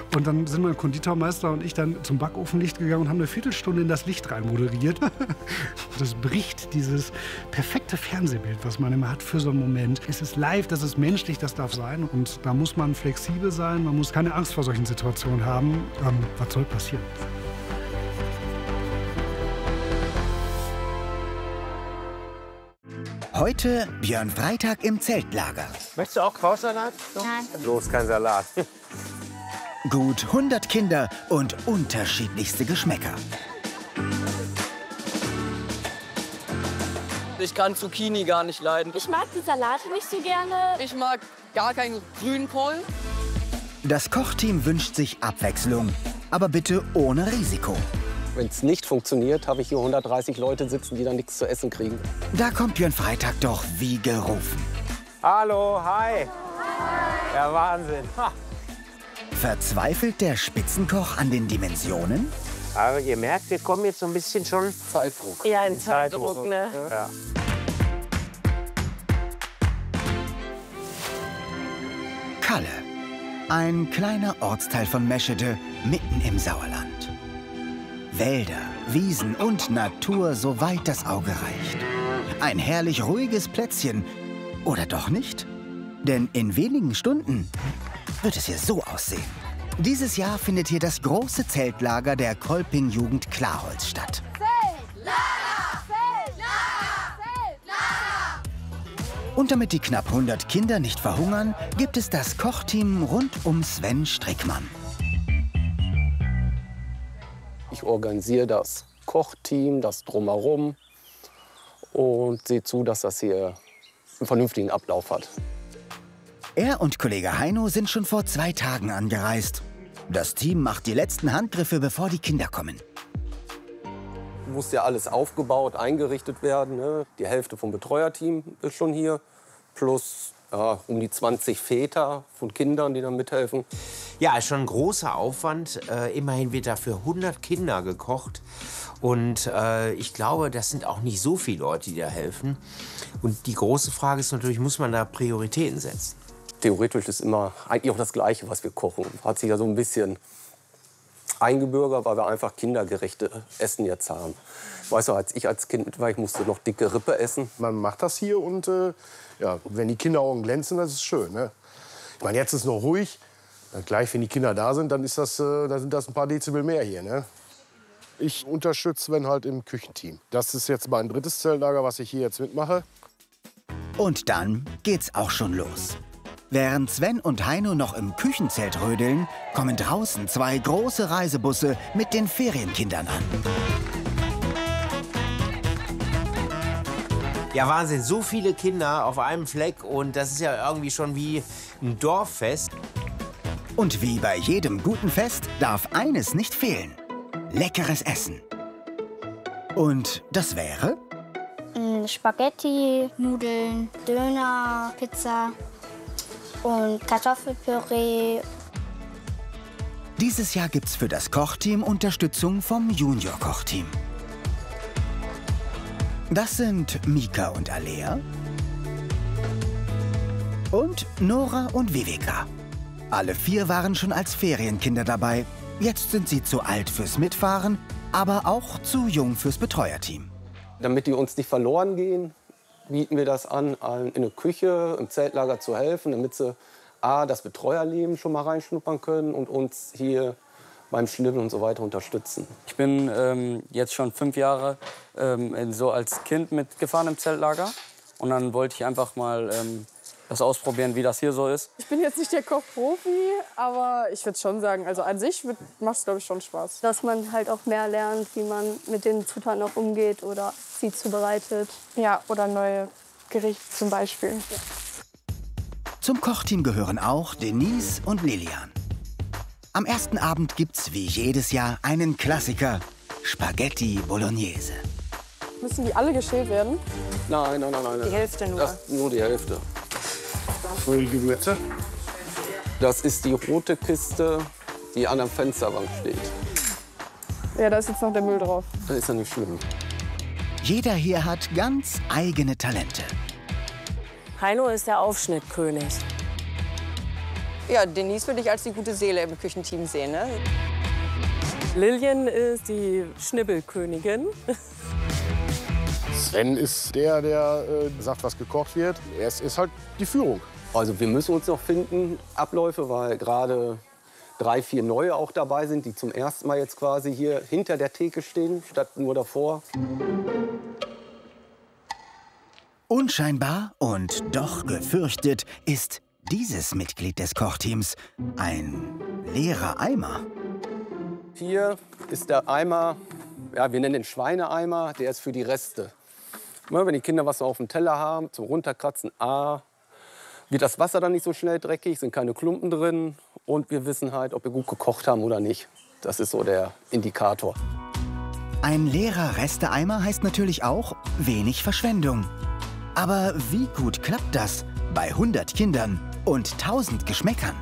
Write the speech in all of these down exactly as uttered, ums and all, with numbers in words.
Und dann sind mein Konditormeister und ich dann zum Backofenlicht gegangen und haben eine Viertelstunde in das Licht rein moderiert. Das bricht dieses perfekte Fernsehbild, was man immer hat für so einen Moment. Es ist live, das ist menschlich, das darf sein. Und da muss man flexibel sein, man muss keine Angst vor solchen Situationen haben. Ähm, was soll passieren? Heute Björn Freitag im Zeltlager. Möchtest du auch Krautsalat? Nein. Bloß kein Salat. Gut hundert Kinder und unterschiedlichste Geschmäcker. Ich kann Zucchini gar nicht leiden. Ich mag die Salate nicht so gerne. Ich mag gar keinen Grünkohl. Das Kochteam wünscht sich Abwechslung, aber bitte ohne Risiko. Wenn es nicht funktioniert, habe ich hier hundertdreißig Leute sitzen, die dann nichts zu essen kriegen. Da kommt Björn Freitag doch wie gerufen. Hallo, hi. Ja, Wahnsinn. Ha. Verzweifelt der Spitzenkoch an den Dimensionen? Aber ihr merkt, wir kommen jetzt so ein bisschen schon Zeitdruck. Ja, ein Zeitdruck, ne? Ja. Kalle. Ein kleiner Ortsteil von Meschede, mitten im Sauerland. Wälder, Wiesen und Natur, soweit das Auge reicht. Ein herrlich ruhiges Plätzchen. Oder doch nicht? Denn in wenigen Stunden wird es hier so aussehen. Dieses Jahr findet hier das große Zeltlager der Kolping-Jugend Klarholz statt. Zeltlager! Zeltlager! Zeltlager! Und damit die knapp hundert Kinder nicht verhungern, gibt es das Kochteam rund um Sven Strickmann. Ich organisiere das Kochteam, das Drumherum und sehe zu, dass das hier einen vernünftigen Ablauf hat. Er und Kollege Heino sind schon vor zwei Tagen angereist. Das Team macht die letzten Handgriffe, bevor die Kinder kommen. Muss ja alles aufgebaut, eingerichtet werden. Ne? Die Hälfte vom Betreuerteam ist schon hier, plus ja, um die zwanzig Väter von Kindern, die dann mithelfen. Ja, ist schon ein großer Aufwand. Äh, immerhin wird da für hundert Kinder gekocht. Und äh, ich glaube, das sind auch nicht so viele Leute, die da helfen. Und die große Frage ist natürlich, muss man da Prioritäten setzen? Theoretisch ist immer eigentlich auch das Gleiche, was wir kochen. Hat sich ja so ein bisschen eingebürgert, weil wir einfach kindergerechte Essen jetzt haben. Weißt du, als ich als Kind war, ich musste noch dicke Rippe essen. Man macht das hier und äh, ja, wenn die Kinderaugen glänzen, das ist schön. Ne? Ich meine, jetzt ist noch ruhig. Dann gleich, wenn die Kinder da sind, dann, ist das, äh, dann sind das ein paar Dezibel mehr hier. Ne? Ich unterstütze Sven halt im Küchenteam. Das ist jetzt mein drittes Zeltlager, was ich hier jetzt mitmache. Und dann geht's auch schon los. Während Sven und Heino noch im Küchenzelt rödeln, kommen draußen zwei große Reisebusse mit den Ferienkindern an. Ja, Wahnsinn, so viele Kinder auf einem Fleck. Und das ist ja irgendwie schon wie ein Dorffest. Und wie bei jedem guten Fest darf eines nicht fehlen: leckeres Essen. Und das wäre? Spaghetti, Nudeln, Döner, Pizza und Kartoffelpüree. Dieses Jahr gibt's für das Kochteam Unterstützung vom Junior-Kochteam. Das sind Mika und Alea und Nora und Viveka. Alle vier waren schon als Ferienkinder dabei. Jetzt sind sie zu alt fürs Mitfahren, aber auch zu jung fürs Betreuerteam. Damit die uns nicht verloren gehen, bieten wir das an, allen in der Küche, im Zeltlager zu helfen, damit sie A, das Betreuerleben schon mal reinschnuppern können und uns hier beim Schnibbeln und so weiter unterstützen. Ich bin ähm, jetzt schon fünf Jahre ähm, so als Kind mitgefahren im Zeltlager. Und dann wollte ich einfach mal ähm, das ausprobieren, wie das hier so ist. Ich bin jetzt nicht der Kochprofi, aber ich würde schon sagen, also an sich macht es, glaube ich, schon Spaß. Dass man halt auch mehr lernt, wie man mit den Zutaten auch umgeht oder sie zubereitet. Ja, oder neue Gerichte zum Beispiel. Ja. Zum Kochteam gehören auch Denise und Lilian. Am ersten Abend gibt's wie jedes Jahr einen Klassiker: Spaghetti Bolognese. Müssen die alle geschält werden? Nein, nein, nein, nein. Die Hälfte nur? Das, nur die Hälfte. Für die Gewürze? Das ist die rote Kiste, die an der Fensterbank steht. Ja, da ist jetzt noch der Müll drauf. Das ist ja nicht schlimm. Jeder hier hat ganz eigene Talente. Heino ist der Aufschnittkönig. Ja, Denise würde ich als die gute Seele im Küchenteam sehen. Ne? Lilian ist die Schnibbelkönigin. Sven ist der, der äh, sagt, was gekocht wird. Er ist, ist halt die Führung. Also wir müssen uns noch finden, Abläufe, weil gerade drei, vier neue auch dabei sind, die zum ersten Mal jetzt quasi hier hinter der Theke stehen, statt nur davor. Unscheinbar und doch gefürchtet ist dieses Mitglied des Kochteams ein leerer Eimer. Hier ist der Eimer, ja, wir nennen den Schweineeimer, der ist für die Reste. Immer wenn die Kinder was auf dem Teller haben, zum Runterkratzen, A, wird das Wasser dann nicht so schnell dreckig, sind keine Klumpen drin und wir wissen halt, ob wir gut gekocht haben oder nicht. Das ist so der Indikator. Ein leerer Resteeimer heißt natürlich auch wenig Verschwendung. Aber wie gut klappt das bei hundert Kindern und tausend Geschmäckern?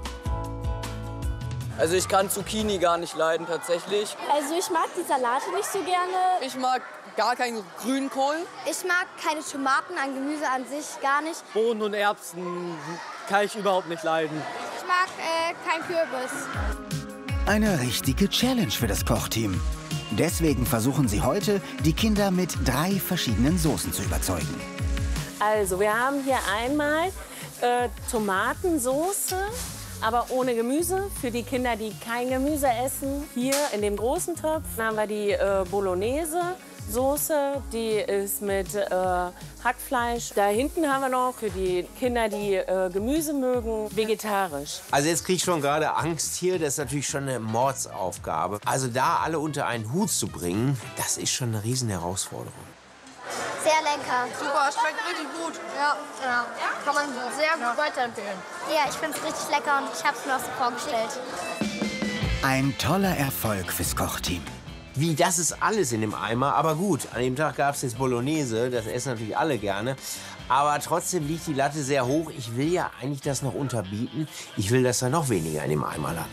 Also ich kann Zucchini gar nicht leiden tatsächlich. Also ich mag die Salate nicht so gerne. Ich mag gar keinen Grünkohl. Ich mag keine Tomaten an Gemüse an sich gar nicht. Bohnen und Erbsen kann ich überhaupt nicht leiden. Ich mag äh, kein Kürbis. Eine richtige Challenge für das Kochteam. Deswegen versuchen sie heute, die Kinder mit drei verschiedenen Soßen zu überzeugen. Also wir haben hier einmal äh, Tomatensoße, aber ohne Gemüse. Für die Kinder, die kein Gemüse essen. Hier in dem großen Topf haben wir die äh, Bolognese-Soße. Die ist mit äh, Hackfleisch. Da hinten haben wir noch für die Kinder, die äh, Gemüse mögen, vegetarisch. Also jetzt kriege ich schon gerade Angst hier. Das ist natürlich schon eine Mordsaufgabe. Also da alle unter einen Hut zu bringen, das ist schon eine riesen Herausforderung. Sehr lecker. Super, schmeckt richtig gut. Ja, ja. Kann man sehr gut weiterempfehlen. Ja, ich finde es richtig lecker und ich habe es mir auch so vorgestellt. Ein toller Erfolg fürs Kochteam. Wie, das ist alles in dem Eimer. Aber gut, an dem Tag gab es jetzt Bolognese. Das essen natürlich alle gerne. Aber trotzdem liegt die Latte sehr hoch. Ich will ja eigentlich das noch unterbieten. Ich will, dass da noch weniger in dem Eimer landet.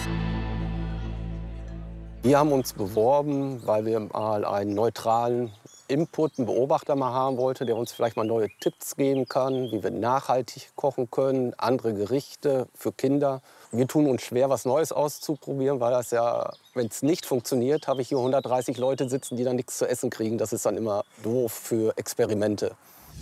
Wir haben uns beworben, weil wir mal einen neutralen Input, einen Beobachter mal haben wollte, der uns vielleicht mal neue Tipps geben kann, wie wir nachhaltig kochen können, andere Gerichte für Kinder. Wir tun uns schwer, was Neues auszuprobieren, weil das ja, wenn es nicht funktioniert, habe ich hier hundertdreißig Leute sitzen, die dann nichts zu essen kriegen. Das ist dann immer doof für Experimente.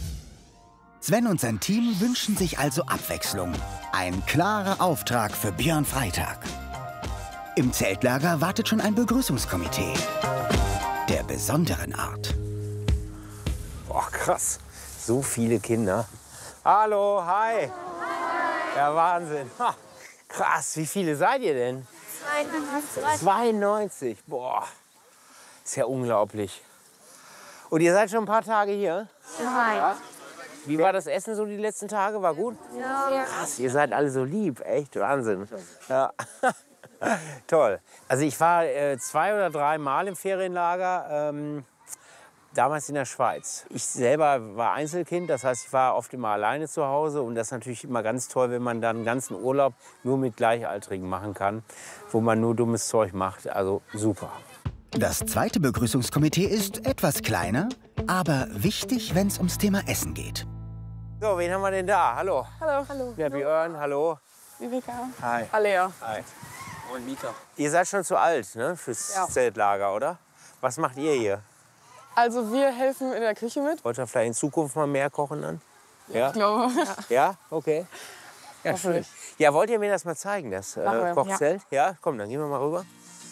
Sven und sein Team wünschen sich also Abwechslung. Ein klarer Auftrag für Björn Freitag. Im Zeltlager wartet schon ein Begrüßungskomitee der besonderen Art. Boah, krass. So viele Kinder. Hallo, hi. Ja, Wahnsinn. Ha, krass, wie viele seid ihr denn? zweiundneunzig. zweiundneunzig, boah. Ist ja unglaublich. Und ihr seid schon ein paar Tage hier? Nein. Wie war das Essen so die letzten Tage? War gut? Ja. Krass, ihr seid alle so lieb. Echt Wahnsinn. Ja. Toll. Also ich war äh, zwei oder drei Mal im Ferienlager, ähm, damals in der Schweiz. Ich selber war Einzelkind, das heißt, ich war oft immer alleine zu Hause. Und das ist natürlich immer ganz toll, wenn man dann einen ganzen Urlaub nur mit Gleichaltrigen machen kann, wo man nur dummes Zeug macht. Also super. Das zweite Begrüßungskomitee ist etwas kleiner, aber wichtig, wenn es ums Thema Essen geht. So, wen haben wir denn da? Hallo. Hallo. Hallo. Ja, Björn, hallo. Viveka. Hi. Alea. Hi. Und Mieter. Ihr seid schon zu alt, ne, fürs Ja. Zeltlager, oder? Was macht ihr hier? Also wir helfen in der Küche mit. Wollt ihr vielleicht in Zukunft mal mehr kochen dann? Ja? Ich glaube. Ja? Okay. Ja, schön. Hoffentlich. Ja, wollt ihr mir das mal zeigen, das Machen äh, wir, Kochzelt? Ja. Komm, dann gehen wir mal rüber.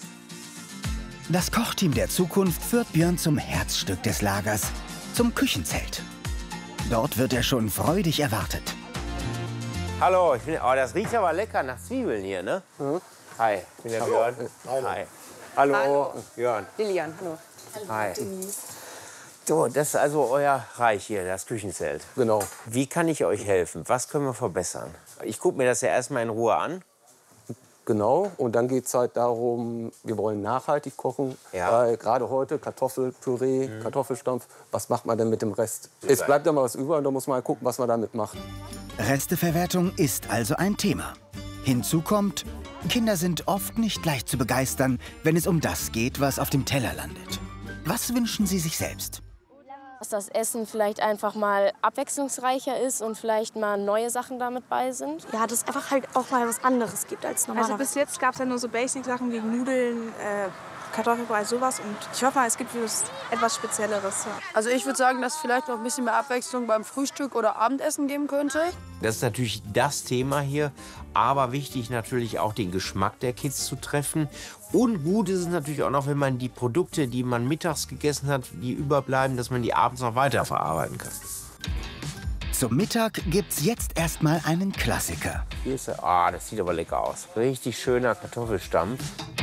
Das Kochteam der Zukunft führt Björn zum Herzstück des Lagers, zum Küchenzelt. Dort wird er schon freudig erwartet. Hallo, ich bin, oh, das riecht aber lecker nach Zwiebeln hier, ne? Mhm. Hi, ich bin der Björn. Hi. Hallo, Hallo. Björn. Lilian, hallo. Hi. So, das ist also euer Reich hier, das Küchenzelt. Genau. Wie kann ich euch helfen? Was können wir verbessern? Ich gucke mir das ja erstmal in Ruhe an. Genau, und dann geht es halt darum, wir wollen nachhaltig kochen. Ja. Weil gerade heute Kartoffelpüree, mhm. Kartoffelstampf, was macht man denn mit dem Rest? Es bleibt immer was über und da muss man halt gucken, was man damit macht. Resteverwertung ist also ein Thema. Hinzu kommt, Kinder sind oft nicht leicht zu begeistern, wenn es um das geht, was auf dem Teller landet. Was wünschen sie sich selbst? Dass das Essen vielleicht einfach mal abwechslungsreicher ist und vielleicht mal neue Sachen damit bei sind. Ja, dass es einfach halt auch mal was anderes gibt als normalerweise. Also bis jetzt gab es ja nur so Basic-Sachen wie Nudeln, äh, Kartoffelbrei, sowas. Und ich hoffe mal, es gibt etwas Spezielleres. Ja. Also ich würde sagen, dass es vielleicht noch ein bisschen mehr Abwechslung beim Frühstück oder Abendessen geben könnte. Das ist natürlich das Thema hier, aber wichtig natürlich auch den Geschmack der Kids zu treffen. Und gut ist es natürlich auch noch, wenn man die Produkte, die man mittags gegessen hat, die überbleiben, dass man die abends noch weiterverarbeiten kann. Zum Mittag gibt's jetzt erstmal einen Klassiker. Hier ist er. Ah, das sieht aber lecker aus. Richtig schöner Kartoffelstampf.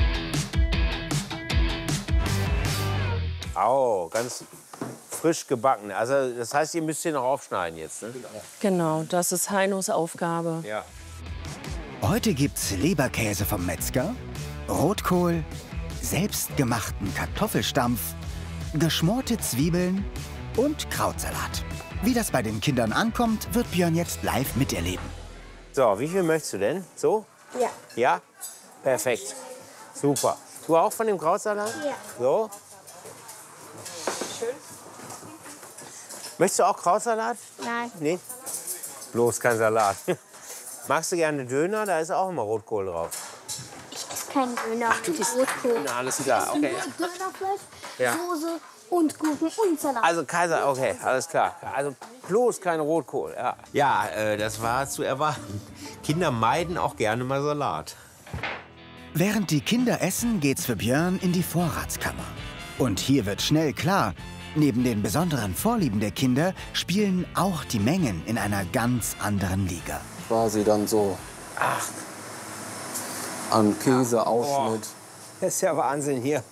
Au, ganz frisch gebacken. Also das heißt, ihr müsst den noch aufschneiden jetzt, ne? Genau, das ist Heinos Aufgabe. Ja. Heute gibt's Leberkäse vom Metzger, Rotkohl, selbstgemachten Kartoffelstampf, geschmorte Zwiebeln und Krautsalat. Wie das bei den Kindern ankommt, wird Björn jetzt live miterleben. So, wie viel möchtest du denn? So? Ja. Ja? Perfekt. Super. Du auch von dem Krautsalat? Ja. So? Schön. Möchtest du auch Krautsalat? Nein. Nee? Bloß kein Salat. Magst du gerne Döner? Da ist auch immer Rotkohl drauf. Ich esse keinen Döner Ach, du mit isst Rotkohl. Döner, alles klar. Okay. Dönerfleisch, Ja. Soße und Kuchen und Salat. Also Kaiser, okay, alles klar. Also bloß kein Rotkohl. Ja, Ja, äh, das war zu erwarten. Kinder meiden auch gerne mal Salat. Während die Kinder essen, geht's für Björn in die Vorratskammer. Und hier wird schnell klar, neben den besonderen Vorlieben der Kinder spielen auch die Mengen in einer ganz anderen Liga. Quasi dann so Ach. an Käseausschnitt. Das ist ja Wahnsinn hier.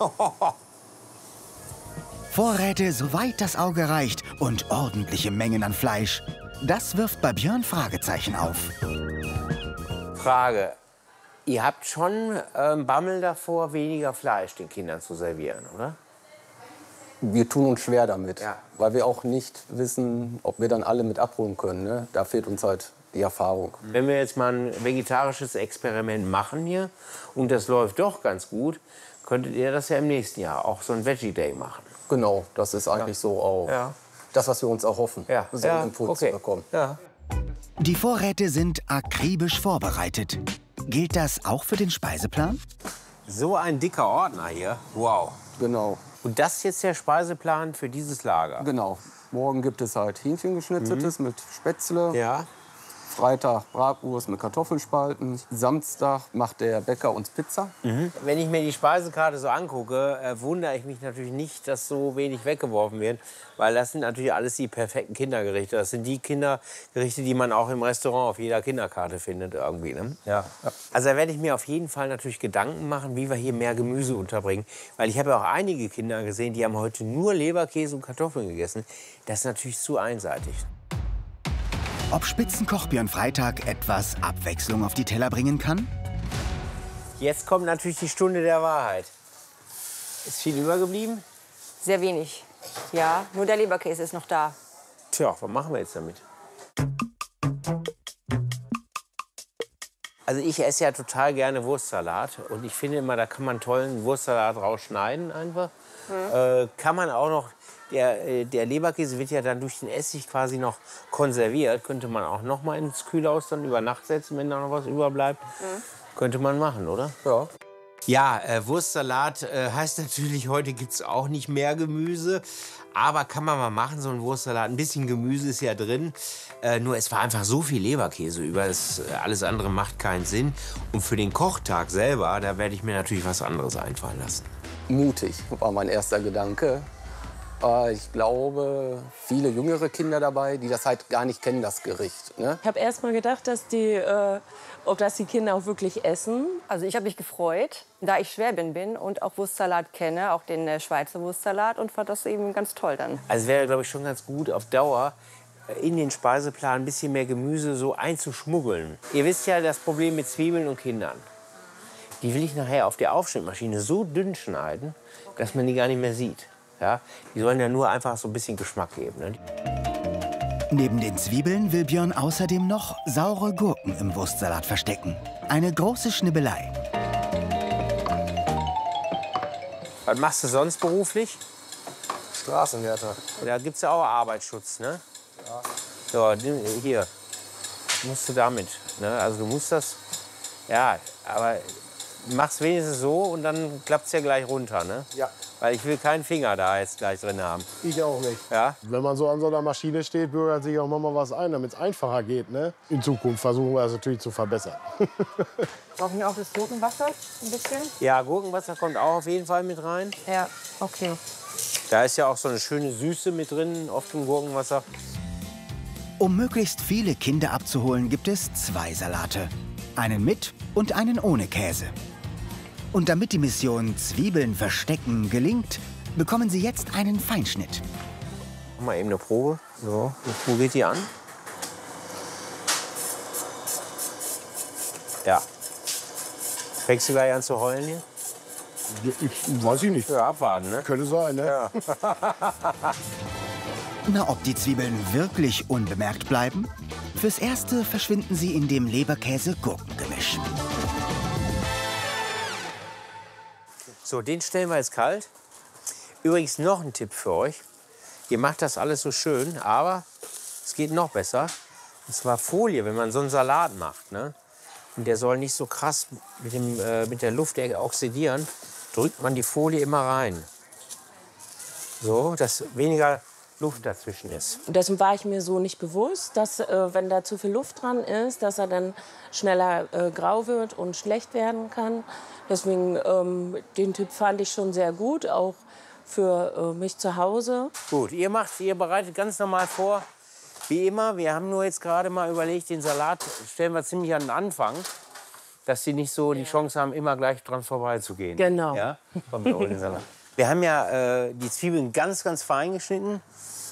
Vorräte, soweit das Auge reicht und ordentliche Mengen an Fleisch. Das wirft bei Björn Fragezeichen auf. Frage. Ihr habt schon ähm, Bammel davor, weniger Fleisch den Kindern zu servieren, oder? Wir tun uns schwer damit, Ja. weil wir auch nicht wissen, ob wir dann alle mit abholen können. Ne? Da fehlt uns halt die Erfahrung. Wenn wir jetzt mal ein vegetarisches Experiment machen hier und das läuft doch ganz gut, könntet ihr das ja im nächsten Jahr auch so ein Veggie Day machen. Genau, das ist eigentlich so auch Ja. das, was wir uns erhoffen, Ja. so Ja, einen Impuls okay. zu bekommen. Ja. Die Vorräte sind akribisch vorbereitet. Gilt das auch für den Speiseplan? So ein dicker Ordner hier. Wow. Genau. Und das ist jetzt der Speiseplan für dieses Lager? Genau. Morgen gibt es halt Hähnchengeschnitzeltes mit Spätzle. Ja. Freitag Bratwurst mit Kartoffelspalten. Samstag macht der Bäcker uns Pizza. Wenn ich mir die Speisekarte so angucke, äh, wundere ich mich natürlich nicht, dass so wenig weggeworfen wird. Weil das sind natürlich alles die perfekten Kindergerichte. Das sind die Kindergerichte, die man auch im Restaurant auf jeder Kinderkarte findet irgendwie. Ne? Ja. Also da werde ich mir auf jeden Fall natürlich Gedanken machen, wie wir hier mehr Gemüse unterbringen. Weil ich habe ja auch einige Kinder gesehen, die haben heute nur Leberkäse und Kartoffeln gegessen. Das ist natürlich zu einseitig. Ob Spitzenkoch Björn Freitag etwas Abwechslung auf die Teller bringen kann? Jetzt kommt natürlich die Stunde der Wahrheit. Ist viel übergeblieben? Sehr wenig. Ja, nur der Leberkäse ist noch da. Tja, was machen wir jetzt damit? Also ich esse ja total gerne Wurstsalat. Und ich finde immer, da kann man tollen Wurstsalat rausschneiden einfach. Mhm. Äh, kann man auch noch, der, äh, der Leberkäse wird ja dann durch den Essig quasi noch konserviert. Könnte man auch noch mal ins Kühlhaus dann über Nacht setzen, wenn da noch was überbleibt. Mhm. Könnte man machen, oder? Ja. Ja, äh, Wurstsalat äh, heißt natürlich, heute gibt es auch nicht mehr Gemüse. Aber kann man mal machen, so einen Wurstsalat. Ein bisschen Gemüse ist ja drin. Äh, nur es war einfach so viel Leberkäse über. Das, äh, alles andere macht keinen Sinn. Und für den Kochtag selber, da werde ich mir natürlich was anderes einfallen lassen. Mutig war mein erster Gedanke. Äh, ich glaube, viele jüngere Kinder dabei, die das halt gar nicht kennen, das Gericht. Ne? Ich habe erst mal gedacht, dass die, äh, ob das die Kinder auch wirklich essen. Also ich habe mich gefreut, da ich Schwäbin bin und auch Wurstsalat kenne, auch den äh, Schweizer Wurstsalat, und fand das eben ganz toll dann. Also wäre, glaube ich, schon ganz gut auf Dauer äh, in den Speiseplan ein bisschen mehr Gemüse so einzuschmuggeln. Ihr wisst ja das Problem mit Zwiebeln und Kindern. Die will ich nachher auf der Aufschnittmaschine so dünn schneiden, dass man die gar nicht mehr sieht. Ja? Die sollen ja nur einfach so ein bisschen Geschmack geben. Ne? Neben den Zwiebeln will Björn außerdem noch saure Gurken im Wurstsalat verstecken. Eine große Schnibbelei. Was machst du sonst beruflich? Straßenwärter. Da gibt es ja auch Arbeitsschutz, ne? Ja. So, hier. Musst du damit. Ne? Also du musst das. Ja, aber mach's wenigstens so und dann klappt es ja gleich runter, ne? Ja. Weil ich will keinen Finger da jetzt gleich drin haben. Ich auch nicht. Ja? Wenn man so an so einer Maschine steht, bürgert sich auch mal was ein, damit es einfacher geht. Ne? In Zukunft versuchen wir das natürlich zu verbessern. Brauchen wir auch das Gurkenwasser ein bisschen? Ja, Gurkenwasser kommt auch auf jeden Fall mit rein. Ja, okay. Da ist ja auch so eine schöne Süße mit drin, oft im Gurkenwasser. Um möglichst viele Kinder abzuholen, gibt es zwei Salate. Einen mit und einen ohne Käse. Und damit die Mission Zwiebeln verstecken gelingt, bekommen Sie jetzt einen Feinschnitt. Mal eben eine Probe. So, wo geht die an? Ja. Fängst du gleich an zu heulen hier? Ich, weiß ich nicht. Ja, abwarten, ne? Könnte sein, ne? Ja. Na, ob die Zwiebeln wirklich unbemerkt bleiben? Fürs Erste verschwinden sie in dem Leberkäse-Gurkengemisch. So, den stellen wir jetzt kalt. Übrigens noch ein Tipp für euch. Ihr macht das alles so schön, aber es geht noch besser. Und zwar Folie, wenn man so einen Salat macht. Ne? Und der soll nicht so krass mit, dem, äh, mit der Luft oxidieren. Drückt man die Folie immer rein. So, dass weniger Luft dazwischen ist. Und dessen war ich mir so nicht bewusst, dass äh, wenn da zu viel Luft dran ist, dass er dann schneller äh, grau wird und schlecht werden kann. Deswegen ähm, den Tipp fand ich schon sehr gut, auch für äh, mich zu Hause. Gut, ihr macht, ihr bereitet ganz normal vor, wie immer. Wir haben nur jetzt gerade mal überlegt, den Salat stellen wir ziemlich an den Anfang, dass sie nicht so die Chance haben, immer gleich dran vorbeizugehen. Genau. Ja? Komm, wir holen den Salat. Wir haben ja äh, die Zwiebeln ganz, ganz fein geschnitten.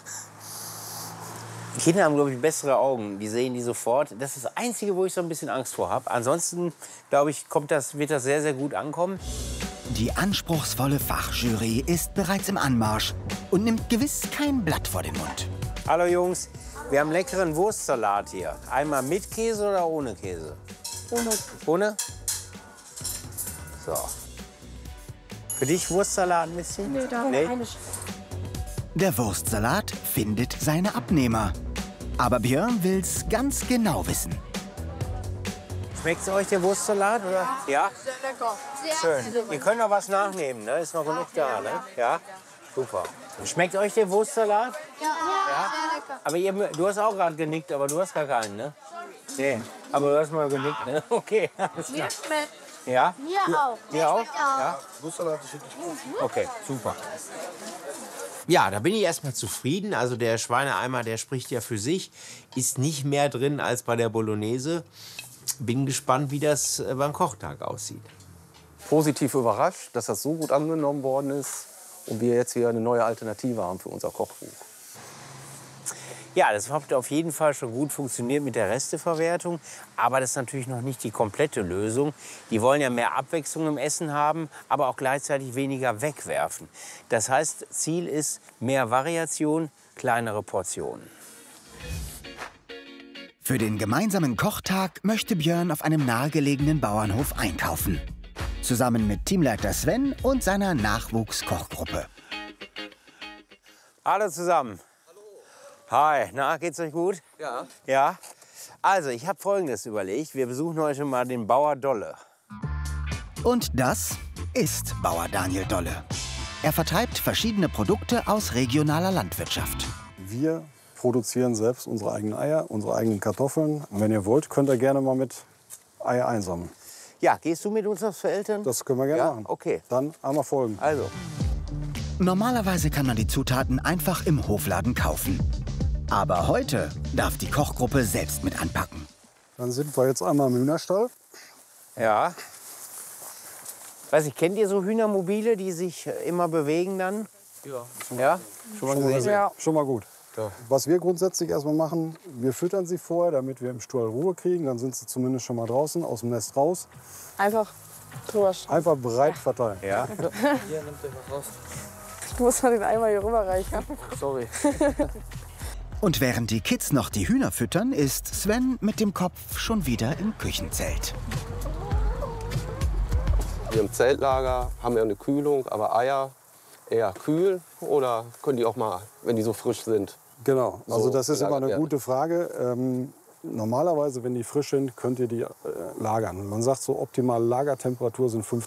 Die Kinder haben, glaube ich, bessere Augen. Die sehen die sofort. Das ist das Einzige, wo ich so ein bisschen Angst vor habe. Ansonsten, glaube ich, kommt das, wird das sehr, sehr gut ankommen. Die anspruchsvolle Fachjury ist bereits im Anmarsch und nimmt gewiss kein Blatt vor den Mund. Hallo Jungs, wir haben leckeren Wurstsalat hier. Einmal mit Käse oder ohne Käse? Ohne. Ohne? So. Für dich Wurstsalat ein bisschen? Nee, da Nee? keine. Der Wurstsalat findet seine Abnehmer. Aber Björn will's ganz genau wissen. Schmeckt euch der Wurstsalat? Oder? Ja? Sehr lecker. Schön. Ihr könnt noch was nachnehmen, ne? Ist noch genug da, ne? Ja? Super. Schmeckt euch der Wurstsalat? Ja, ja, sehr lecker. Aber ihr, du hast auch gerade genickt, aber du hast gar keinen, ne? Nee. Aber du hast mal genickt, ne? Okay, alles klar. Mir schmeckt. Ja? Mir auch. Dir auch? Schmeckt auch. Ja? Wurstsalat ist wirklich gut. Okay, super. Ja, da bin ich erstmal zufrieden. Also der Schweineeimer, der spricht ja für sich. Ist nicht mehr drin als bei der Bolognese. Bin gespannt, wie das äh, beim Kochtag aussieht. Positiv überrascht, dass das so gut angenommen worden ist und wir jetzt hier eine neue Alternative haben für unser Kochbuch. Ja, das hat auf jeden Fall schon gut funktioniert mit der Resteverwertung. Aber das ist natürlich noch nicht die komplette Lösung. Die wollen ja mehr Abwechslung im Essen haben, aber auch gleichzeitig weniger wegwerfen. Das heißt, Ziel ist mehr Variation, kleinere Portionen. Für den gemeinsamen Kochtag möchte Björn auf einem nahegelegenen Bauernhof einkaufen. Zusammen mit Teamleiter Sven und seiner Nachwuchskochgruppe. Hallo zusammen. Hi, na, geht's euch gut? Ja. Ja? Also, ich habe Folgendes überlegt. Wir besuchen heute mal den Bauer Dolle. Und das ist Bauer Daniel Dolle. Er vertreibt verschiedene Produkte aus regionaler Landwirtschaft. Wir produzieren selbst unsere eigenen Eier, unsere eigenen Kartoffeln. Und wenn ihr wollt, könnt ihr gerne mal mit Eier einsammeln. Ja, gehst du mit uns aufs Eltern? Das können wir gerne Ja? machen. Okay. Dann einmal folgen. Also. Normalerweise kann man die Zutaten einfach im Hofladen kaufen. Aber heute darf die Kochgruppe selbst mit anpacken. Dann sind wir jetzt einmal im Hühnerstall. Ja. Weiß ich, kennt ihr so Hühnermobile, die sich immer bewegen dann? Ja. Ja? Schon mal, gesehen? gesehen. Ja. Schon mal gut. Was wir grundsätzlich erstmal machen, wir füttern sie vorher, damit wir im Stall Ruhe kriegen. Dann sind sie zumindest schon mal draußen, aus dem Nest raus. Einfach drüber. Einfach breit verteilen. Ja. Hier, nimmt ihr was raus. Du musst mal den Eimer hier rüberreichen. Sorry. Und während die Kids noch die Hühner füttern, ist Sven mit dem Kopf schon wieder im Küchenzelt. Hier im Zeltlager haben wir eine Kühlung, aber Eier eher kühl oder können die auch mal, wenn die so frisch sind? Genau, also so das ist immer eine gelagert gute Frage. Ähm, normalerweise, wenn die frisch sind, könnt ihr die äh, lagern. Man sagt so, optimale Lagertemperatur sind fünf